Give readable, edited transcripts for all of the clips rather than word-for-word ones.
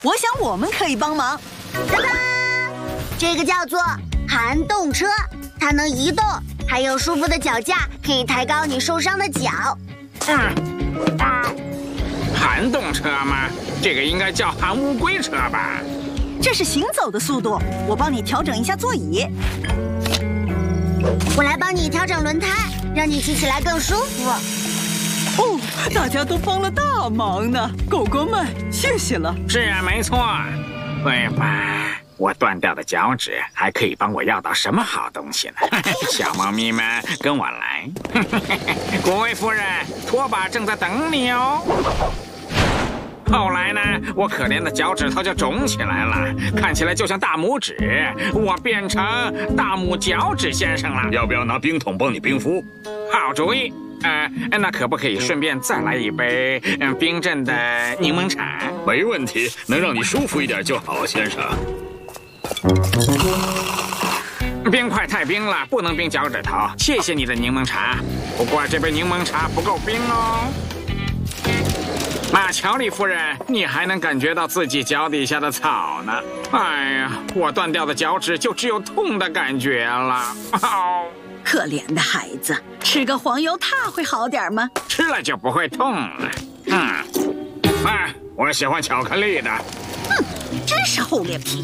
我想我们可以帮忙。 哒哒，这个叫做涵动车，它能移动，还有舒服的脚架，可以抬高你受伤的脚。 涵动车吗？这个应该叫涵乌龟车吧？ 这是行走的速度，我帮你调整一下座椅。 我来帮你调整轮胎，让你骑起来更舒服。 哦，大家都帮了大忙呢，狗狗们，谢谢了。 是啊，没错。对吧？我断掉的脚趾还可以帮我要到什么好东西呢？小猫咪们，跟我来。国威夫人，拖把正在等你哦。后来呢，我可怜的脚趾头就肿起来了，看起来就像大拇指，我变成大拇脚趾先生了。 要不要拿冰桶帮你冰敷？ 好主意。那可不可以顺便再来一杯冰镇的柠檬茶？ 没问题，能让你舒服一点就好，先生。 冰块太冰了，不能冰脚趾头。谢谢你的柠檬茶，不过这杯柠檬茶不够冰哦。马乔丽夫人，你还能感觉到自己脚底下的草呢。哎呀，我断掉的脚趾就只有痛的感觉了。 可怜的孩子，吃个黄油塔会好点吗？ 吃了就不会痛了。我喜欢巧克力的。 真是厚脸皮。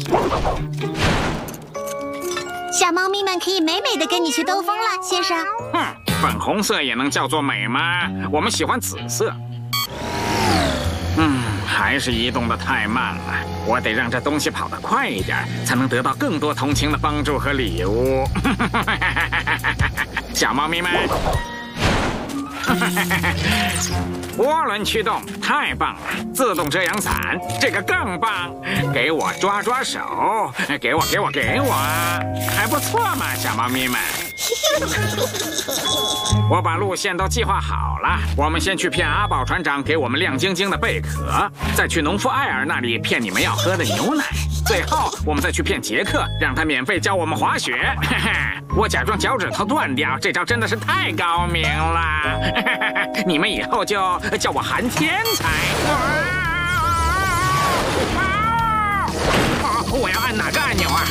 小猫咪们可以美美的跟你去兜风了，先生。 粉红色也能叫做美吗？我们喜欢紫色。还是移动的太慢了，我得让这东西跑得快一点，才能得到更多同情的帮助和礼物。小猫咪们，涡轮驱动太棒了，自动遮阳伞这个更棒，给我抓抓手，给我，还不错嘛，小猫咪们。我把路线都计划好了，我们先去骗阿宝船长给我们亮晶晶的贝壳，再去农夫艾尔那里骗你们要喝的牛奶，最后我们再去骗杰克，让他免费教我们滑雪。我假装脚趾头断掉，这招真的是太高明了。你们以后就叫我韩天才。我要按哪个按钮啊？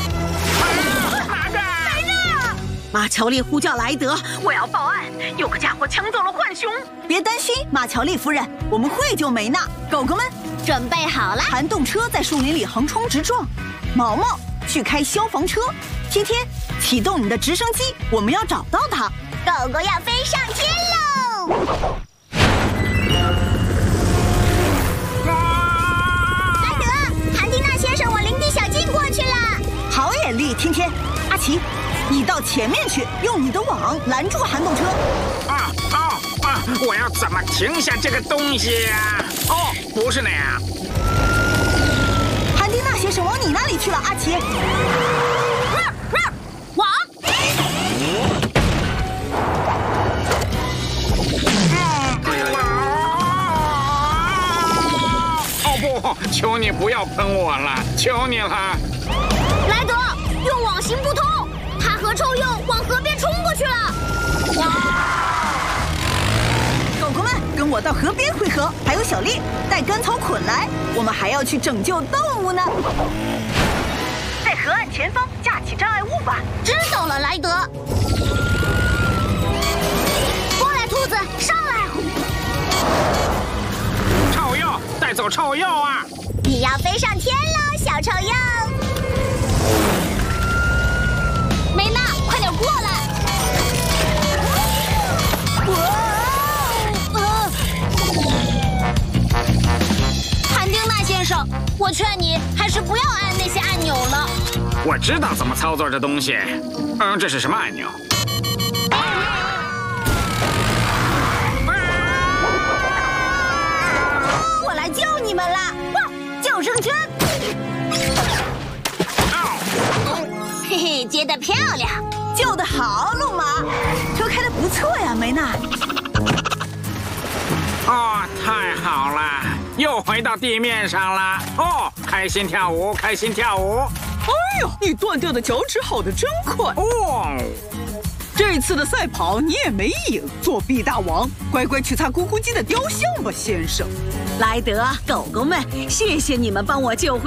马乔丽呼叫莱德，我要报案，有个家伙抢走了浣熊。别担心，马乔丽夫人，我们会救梅娜。狗狗们， 准备好了。 涵动车在树林里横冲直撞，毛毛去开消防车，天天启动你的直升机，我们要找到它。 狗狗要飞上天喽！莱德，韩蒂娜先生往林地小径过去了。 好眼力，天天。阿奇，你到前面去，用你的网拦住涵动车。 我要怎么停下这个东西呀？不是那样。 韩蒂娜先生往你那里去了，阿奇。 网。 不，求你不要喷我了，求你了。 莱德，用网行不通，他和臭鼬往河边冲过去了。 狗狗们，跟我到河边汇合。还有小丽，带干草捆来，我们还要去拯救动物呢。在河岸前方架起障碍物吧。 知道了，莱德。过来，兔子，上来！ 臭鼬，带走臭鼬啊！ 你要飞上天喽，小臭鼬！梅娜，快点过来！韩丁娜先生，我劝你还是不要按那些按钮了。 我知道怎么操作这东西。这是什么按钮？ 我来救你们啦！救生圈。 嘿嘿，接得漂亮， 救得好，路马，车开得不错呀，梅娜。 太好了，又回到地面上了。开心跳舞，开心跳舞。 哎呦，你断掉的脚趾好得真快。 这次的赛跑你也没赢，作弊大王，乖乖去擦咕咕鸡的雕像吧，先生。 莱德，狗狗们，谢谢你们帮我救回